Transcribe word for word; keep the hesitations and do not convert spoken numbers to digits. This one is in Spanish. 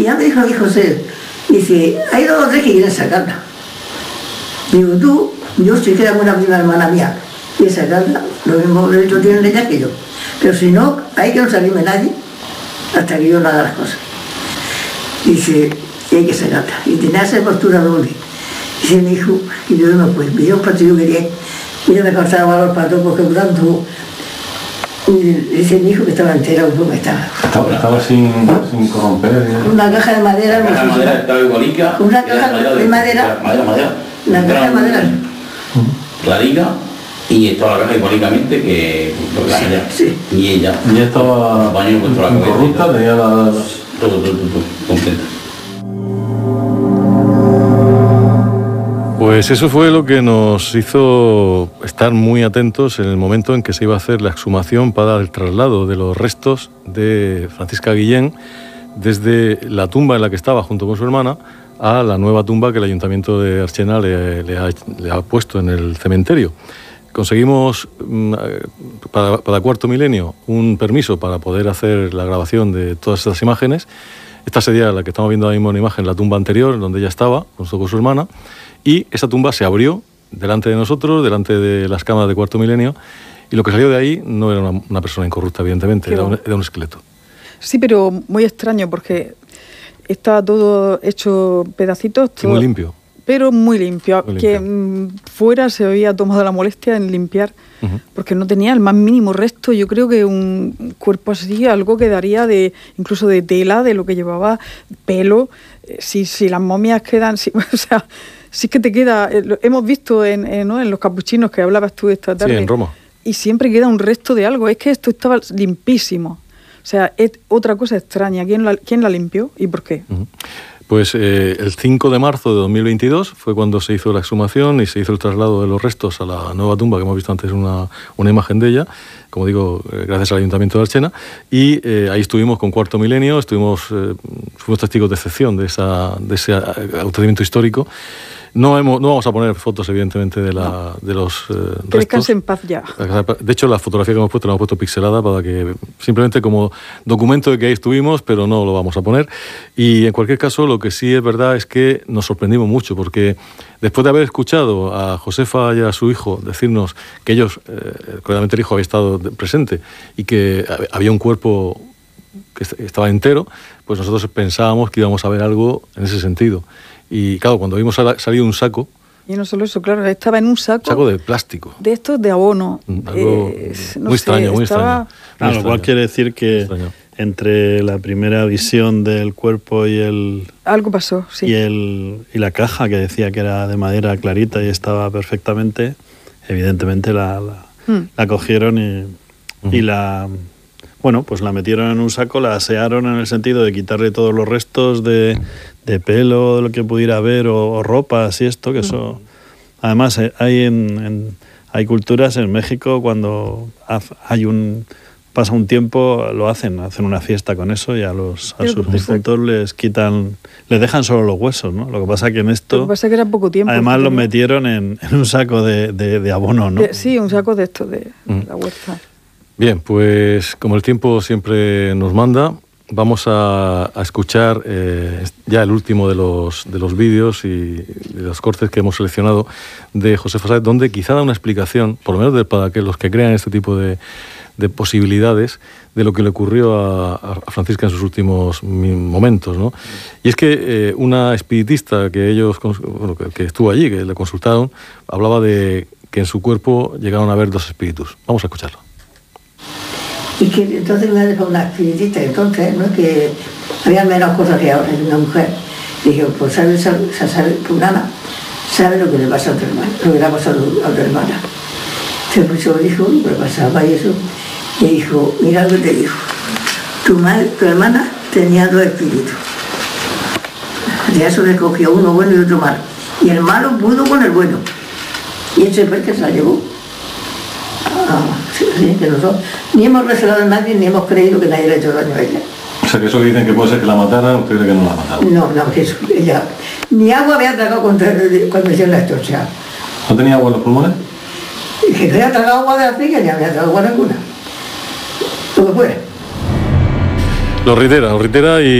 Y ya me dijo mi José, dice, hay dos o tres que quieren sacarla. Digo, tú, yo sí que era una prima hermana mía, y sacarla, lo mismo derecho tienen ellas que yo. Pero si no, hay que no salirme nadie hasta que yo no haga las cosas. Dice, y hay que sacarla. Y tenía esa postura doble. Dice mi hijo, y yo no, pues, me dio un partido que quería, y yo me cortaba valor para todo porque tanto. Y dice mi hijo que estaba entera, un poco estaba. Estaba, estaba sin, sin corromper. ¿eh? Una caja de madera. La caja de madera estaba igualica. Una caja de, de madera. Madera, madera. La caja de madera. Clarica. Y estaba la caja igualicamente que la sí, madera. Sí. Y ella. Y ella estaba baño contra la incorrupta, tenía la... Todo, todo, todo, todo, completa. Pues eso fue lo que nos hizo estar muy atentos en el momento en que se iba a hacer la exhumación para el traslado de los restos de Francisca Guillén desde la tumba en la que estaba junto con su hermana a la nueva tumba que el Ayuntamiento de Archena le, le, ha, le ha puesto en el cementerio. Conseguimos para, para Cuarto Milenio un permiso para poder hacer la grabación de todas estas imágenes. Esta sería la que estamos viendo ahora mismo en imagen, la tumba anterior, donde ella estaba, junto con su hermana. Y esa tumba se abrió delante de nosotros, delante de las cámaras de Cuarto Milenio, y lo que salió de ahí no era una, una persona incorrupta, evidentemente, era un, era un esqueleto. Sí, pero muy extraño, porque estaba todo hecho pedacitos. Todo, y muy limpio. Pero muy limpio, muy limpio. que mmm, fuera se había tomado la molestia en limpiar, uh-huh. porque no tenía el más mínimo resto. Yo creo que un cuerpo así, algo quedaría de incluso de tela, de lo que llevaba, pelo. Si, si las momias quedan, si, o sea... Sí que te queda, eh, hemos visto en, en, ¿no? en los capuchinos que hablabas tú esta tarde. Sí, en Roma. Y siempre queda un resto de algo. Es que esto estaba limpísimo. O sea, es otra cosa extraña. ¿Quién la, quién la limpió y por qué? Uh-huh. Pues eh, el cinco de marzo de dos mil veintidós fue cuando se hizo la exhumación y se hizo el traslado de los restos a la nueva tumba, que hemos visto antes una, una imagen de ella, como digo, eh, gracias al Ayuntamiento de Archena, y eh, ahí estuvimos con Cuarto Milenio, estuvimos, eh, fuimos testigos de excepción de, esa, de ese acontecimiento histórico. No, hemos, no vamos a poner fotos, evidentemente, de, la, no. de los eh, restos. Que descanse en paz ya. De hecho, la fotografía que hemos puesto la hemos puesto pixelada para que simplemente como documento de que ahí estuvimos, pero no lo vamos a poner. Y en cualquier caso, lo que sí es verdad es que nos sorprendimos mucho, porque después de haber escuchado a Josefa y a su hijo decirnos que ellos, eh, claramente el hijo había estado presente y que había un cuerpo que estaba entero, pues nosotros pensábamos que íbamos a ver algo en ese sentido. Y claro, cuando vimos salir un saco... Y no solo eso, claro, estaba en un saco... saco de plástico. De estos de abono. Algo eh, no muy, sé, extraño, muy estaba... extraño, muy Claro, lo cual extraño. quiere decir que entre la primera visión del cuerpo y el... Algo pasó, sí. Y, el, y la caja, que decía que era de madera clarita y estaba perfectamente, evidentemente la, la, hmm. la cogieron y, uh-huh. y la... Bueno, pues la metieron en un saco, la asearon en el sentido de quitarle todos los restos de, de pelo, de lo que pudiera haber, o, o ropas y esto, que eso... Además, hay, en, en, hay culturas en México cuando hay un pasa un tiempo, lo hacen, hacen una fiesta con eso y a los a sus difuntos les quitan, les dejan solo los huesos, ¿no? Lo que pasa que en esto... Lo que pasa que era poco tiempo. Además los metieron en, en un saco de, de, de abono, ¿no? De, sí, un saco de esto, de mm. la huerta. Bien, pues como el tiempo siempre nos manda, vamos a, a escuchar eh, ya el último de los, de los vídeos y de los cortes que hemos seleccionado de Josefa Sáez, donde quizá da una explicación, por lo menos de, para que los que crean este tipo de, de posibilidades, de lo que le ocurrió a, a Francisca en sus últimos momentos, ¿no? Y es que eh, una espiritista que ellos, bueno, que, que estuvo allí, que le consultaron, hablaba de que en su cuerpo llegaron a ver dos espíritus. Vamos a escucharlo. Y que entonces me dejó una espiritista, entonces, ¿no? Que había menos cosas que ahora en una mujer. Dije, pues sabe, sabe, sabe, Punana, sabe lo que le pasa a tu hermana, lo que le ha pasado a tu hermana. Entonces pues yo dijo, lo que pasaba y eso, y dijo, mira lo que te dijo, tu, madre, tu hermana tenía dos espíritus. De eso le cogió uno bueno y otro malo. Y el malo pudo con el bueno. Y ese fue el que se la llevó. Ah, sí, sí, que nosotros ni hemos reservado a nadie ni hemos creído que nadie le ha hecho daño a ella. O sea, que eso que dicen que puede ser que la mataran, usted cree que no la mataron. No, no, que eso, ella ni agua había tragado contra, cuando hicieron la extorsión. ¿No tenía agua en los pulmones? Y que había tragado agua de África, ni había tragado agua ninguna. Lo que fuera. Lo reitera, lo reitera y